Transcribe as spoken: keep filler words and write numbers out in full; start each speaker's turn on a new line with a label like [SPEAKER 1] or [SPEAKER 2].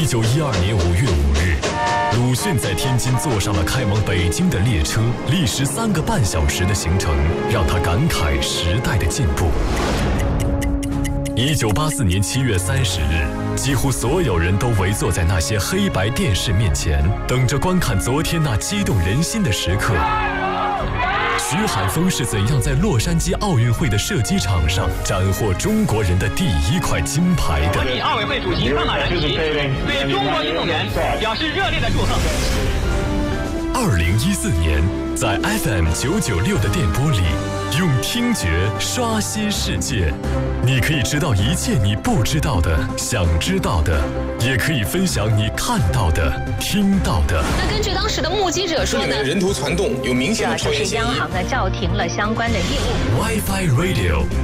[SPEAKER 1] 一九一二年五月五日，鲁迅在天津坐上了开往北京的列车，历时三个半小时的行程，让他感慨时代的进步。一九八四年七月三十日，几乎所有人都围坐在那些黑白电视面前，等着观看昨天那激动人心的时刻。徐海峰是怎样在洛杉矶奥运会的射击场上斩获中国人的第一块金牌的？
[SPEAKER 2] 国际奥委会主席范马然奇对中国运动员表示热烈的祝贺。
[SPEAKER 1] 二零一四年，在 F M 九九六的电波里，用听觉刷新世界。你可以知道一切你不知道的、想知道的，也可以分享你看到的、听到的。
[SPEAKER 3] 那根据当时的目击者说呢，
[SPEAKER 4] 人头攒动有明显的抽烟嫌疑。
[SPEAKER 5] 央行呢叫停了相关的业务。
[SPEAKER 1] WiFi Radio